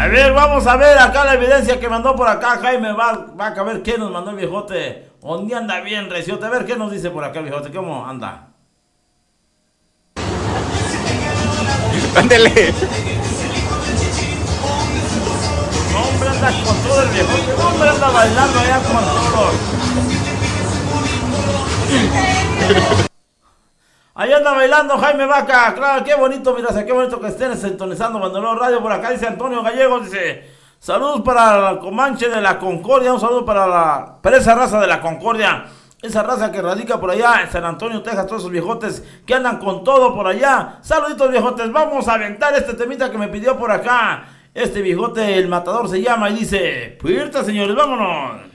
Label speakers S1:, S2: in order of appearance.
S1: A ver, vamos a ver acá la evidencia que mandó por acá Jaime va a ver qué nos mandó el viejote. ¿Dónde anda bien, reciote? A ver qué nos dice por acá el viejote. ¿Cómo anda?
S2: Ándele.
S1: No, hombre, anda con todo el viejote. No, hombre, anda bailando allá con todo. Ahí anda bailando Jaime Vaca, claro, qué bonito, mira, qué bonito que estén sintonizando Bandolero Radio por acá, dice Antonio Gallegos, dice, saludos para la Comanche de la Concordia, un saludo para esa raza de la Concordia, esa raza que radica por allá en San Antonio, Texas, todos esos viejotes que andan con todo por allá, saluditos viejotes, vamos a aventar este temita que me pidió por acá, este viejote, el matador se llama y dice, puerta señores, vámonos.